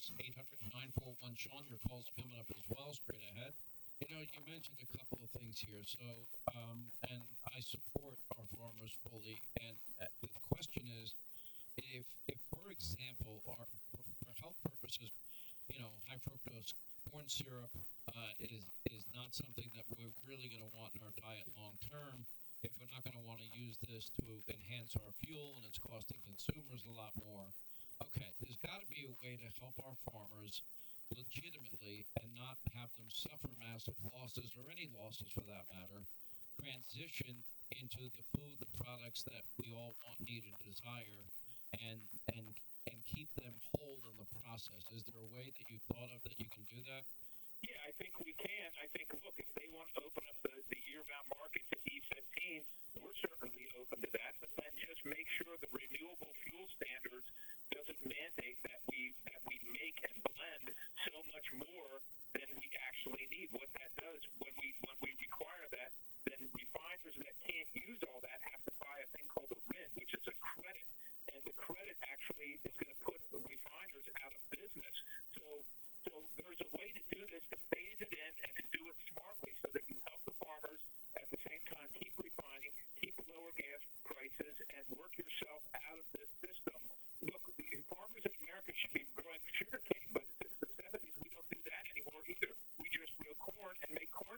us, 800-941-SEAN. Your call's coming up as well, straight ahead. You mentioned a couple of things here. So, and I support our farmers fully. And the question is, if for example, for health purposes, high fructose corn syrup is not something that we're really going to want in our diet long term. If we're not going to want to use this to enhance our fuel and it's costing consumers a lot more, okay, there's got to be a way to help our farmers legitimately and not have them suffer massive losses or any losses for that matter, transition into the food, the products that we all want, need, and desire, and and and keep them whole in the process. Is there a way that you thought of that you can do that? Yeah, I think we can. I think, look, if they want to open up the year-round market to E15, we're certainly open to that. But then just make sure